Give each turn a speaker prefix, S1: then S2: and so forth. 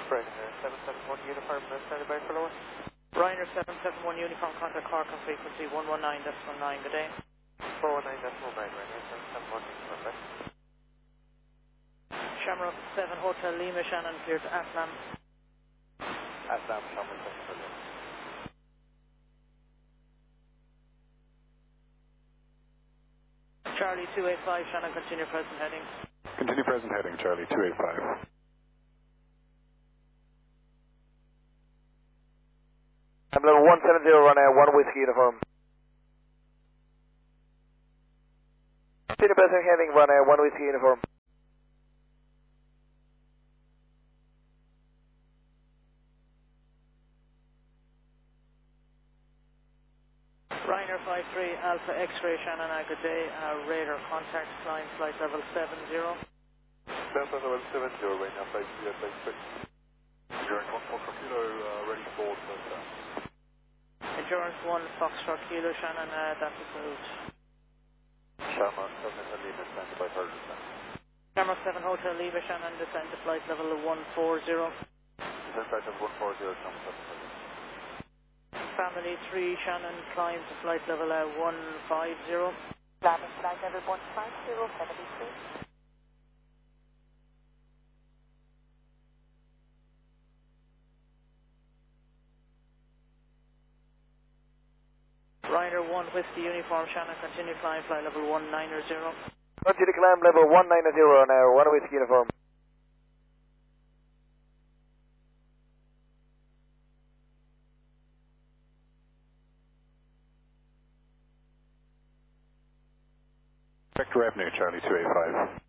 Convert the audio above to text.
S1: Ryanair 771 Uniform, standing by for lower.
S2: Ryanair 771 Uniform, contact Cork on frequency 119.9, good day.
S1: 419.9, Ryanair 771 Uniform, back.
S2: Shamrock 7 Hotel Lima, Shannon, clear to Aslam.
S1: Aslam, Shamrock 7 Hotel.
S2: Charlie 285, Shannon, continue present heading.
S3: Continue present heading, Charlie 285.
S4: I'm level 170, Ryanair 1 Whiskey Uniform. Continue present heading, Ryanair 1 Whiskey Uniform.
S2: Ryanair 53 Alpha X-ray, Shannon, good day. Radar contact, flying flight level 70.
S1: Delta level 70, Ryanair 53 at 86. Endurance 1 Foxtrot Kilo, ready for touchdown.
S2: Endurance 1 Foxtrot Kilo, Shannon, that's approved.
S1: Shamrock 7 Hotel Lima, standing by for descent.
S2: Shamrock 7 Hotel Lima, Shannon, descend to flight level 140.
S1: Descent flight level 140, Shamrock 7 Hotel Lima.
S2: Family 3, Shannon, climb to flight level 150.
S5: Landing flight level 150, family 3.
S2: Ryanair 1 Whiskey Uniform, Shannon, continue climb flight level 190.
S4: Continue climb level 190, Ryanair 1 Whiskey Uniform.
S3: Vector Avenue, Charlie 285.